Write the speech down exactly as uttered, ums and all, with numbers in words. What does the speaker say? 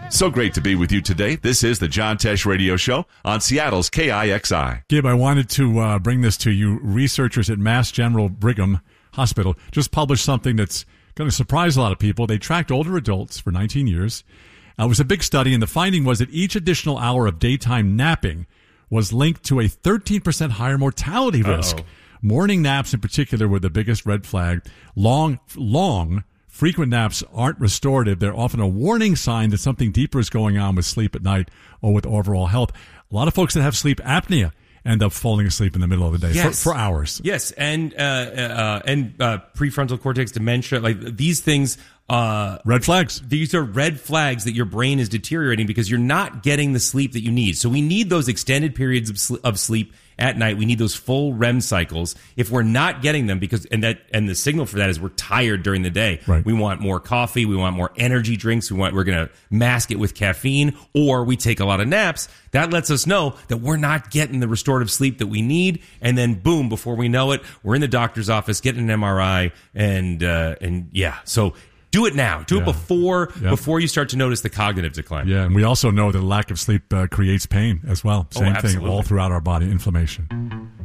So great to be with you today. This is the John Tesh Radio Show on Seattle's K I X I. Gib, I wanted to uh, bring this to you. Researchers at Mass General Brigham Hospital just published something that's going to surprise a lot of people. They tracked older adults for nineteen years. Uh, it was a big study, and the finding was that each additional hour of daytime napping was linked to a thirteen percent higher mortality risk. Uh-oh. Morning naps in particular were the biggest red flag. Long, long frequent naps aren't restorative. They're often a warning sign that something deeper is going on with sleep at night or with overall health. A lot of folks that have sleep apnea end up falling asleep in the middle of the day yes. for, for hours. Yes, and uh, uh, and uh, prefrontal cortex dementia, like these things. Uh, red flags. These are red flags that your brain is deteriorating because you're not getting the sleep that you need. So we need those extended periods of, sl- of sleep at night. We need those full R E M cycles. If we're not getting them, because and that and the signal for that is we're tired during the day. Right. We want more coffee. We want more energy drinks. We want we're going to mask it with caffeine, or we take a lot of naps. That lets us know that we're not getting the restorative sleep that we need. And then boom, before we know it, we're in the doctor's office getting an M R I, and uh, and yeah, so. Do it now. Do yeah. it before yep. before you start to notice the cognitive decline. Yeah, and we also know that lack of sleep uh, creates pain as well. Same oh, thing all throughout our body, inflammation.